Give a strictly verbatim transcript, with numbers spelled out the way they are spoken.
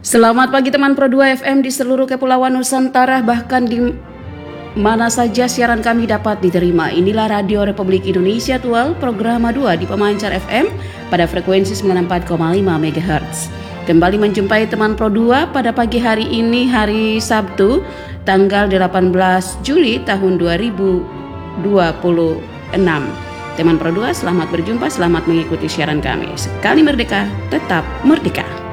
Selamat pagi teman Pro dua F M di seluruh Kepulauan Nusantara, bahkan di mana saja siaran kami dapat diterima. Inilah Radio Republik Indonesia Tual, program dua di pemancar F M pada frekuensi sembilan puluh empat koma lima megahertz. Kembali menjumpai teman Pro dua pada pagi hari ini, hari Sabtu, tanggal delapan belas Juli tahun dua ribu dua puluh enam. Teman Pro dua, selamat berjumpa, selamat mengikuti siaran kami. Sekali merdeka, tetap merdeka.